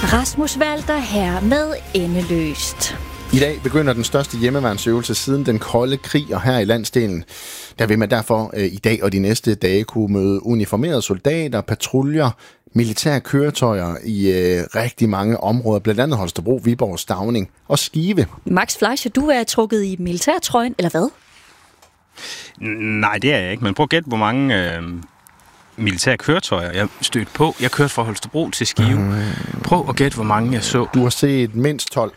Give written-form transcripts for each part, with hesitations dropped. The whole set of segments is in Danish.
Rasmus Walter her med Endeløst. I dag begynder den største hjemmeværnsøvelse siden den kolde krig, og her i landsdelen, der vil man derfor i dag og de næste dage kunne møde uniformerede soldater, patruljer, militære køretøjer i rigtig mange områder, blandt andet Holstebro, Viborg, Stauning og Skive. Max Fleischer, du er trukket i militærtrøjen, eller hvad? Nej, det er jeg ikke, men prøv at gætte, hvor mange militære køretøjer jeg stødte på. Jeg kørte fra Holstebro til Skive. Prøv at gætte, hvor mange jeg så. Du har set mindst 12.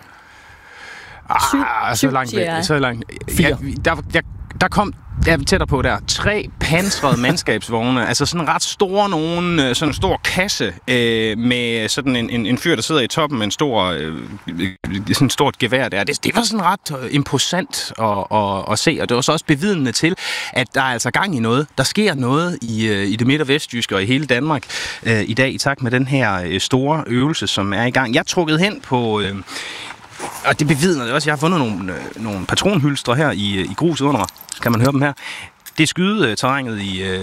Så langt væk. Så langt. 4. Der kom, jeg er tættere på der, 3 pansrede mandskabsvogne, altså sådan ret store nogen, sådan en stor kasse med sådan en fyr, der sidder i toppen med en stor, sådan et stort gevær der. Det var sådan ret imposant at se, og det var så også bevidende til, at der er altså gang i noget. Der sker noget i det midt- og vestjyske og i hele Danmark i dag, i takt med den her store øvelse, som er i gang. Jeg er trukket hen på... Og det bevidner det også. Jeg har fundet nogle patronhylstre her i gruset under mig. Kan man høre dem her? Det er skydeterrænet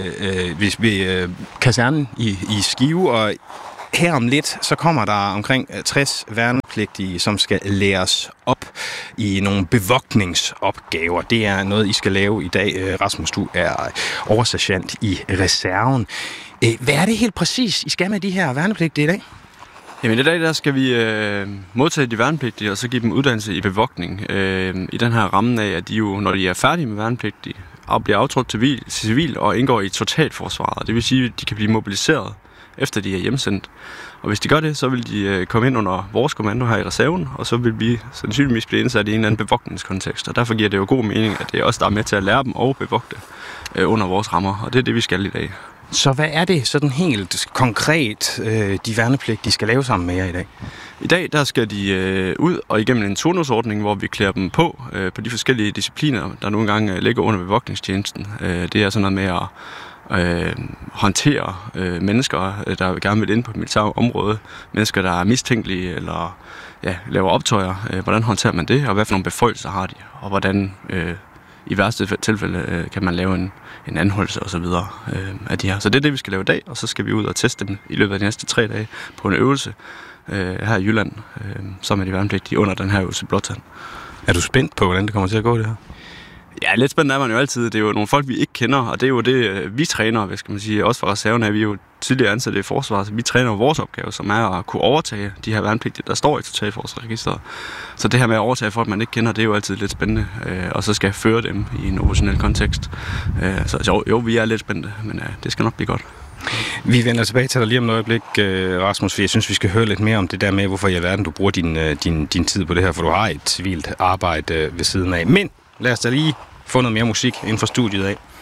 ved kasernen i Skive, og her om lidt, så kommer der omkring 60 værnepligtige, som skal læres op i nogle bevogtningsopgaver. Det er noget, I skal lave i dag. Rasmus, du er oversergent i reserven. Hvad er det helt præcis, I skal med de her værnepligtige i dag? Jamen i dag der skal vi modtage de værnepligtige og så give dem uddannelse i bevogtning. I den her ramme af, at de jo, når de er færdige med værnepligtige, bliver aftrådt til civil og indgår i totalforsvaret. Det vil sige, at de kan blive mobiliseret efter de er hjemsendt. Og hvis de gør det, så vil de komme ind under vores kommando her i reserven, og så vil vi sandsynligvis blive indsat i en eller anden bevogtningskontekst. Og derfor giver det jo god mening, at det er os, der er med til at lære dem og bevogte under vores rammer. Og det er det, vi skal i dag. Så hvad er det sådan helt konkret, de værnepligtige skal lave sammen med jer i dag? I dag der skal de ud og igennem en turnusordning, hvor vi klæder dem på de forskellige discipliner, der nogle gange ligger under bevogtningstjenesten. Det er sådan noget med at håndtere mennesker, der gerne vil ind på et militært område. Mennesker, der er mistænkelige eller laver optøjer. Hvordan håndterer man det, og hvad for nogle beføjelser har de? Og hvordan i værste tilfælde kan man lave en anholdelse og så videre af de her. Så det er det, vi skal lave i dag, og så skal vi ud og teste dem i løbet af de næste 3 dage på en øvelse her i Jylland, som er de værnepligtige under den her øvelse Blåtand. Er du spændt på, hvordan det kommer til at gå det her? Ja, lidt spændt er man jo altid. Det er jo nogle folk, vi ikke kender, og det er jo det, vi træner, hvad skal man sige. Også fra reserven er vi jo tidligere ansatte i forsvaret, så vi træner vores opgave, som er at kunne overtage de her værnepligtige, der står i totalforsvarsregisteret. Så det her med at overtage folk, man ikke kender, det er jo altid lidt spændende, og så skal jeg føre dem i en operationel kontekst. Så jo, vi er lidt spændte, men det skal nok blive godt. Vi vender tilbage til dig lige om et øjeblik, Rasmus, for jeg synes, vi skal høre lidt mere om det der med, hvorfor i alverden du bruger din tid på det her, for du har et civilt arbejde ved siden af. Men lad os da lige få noget mere musik inden for studiet af.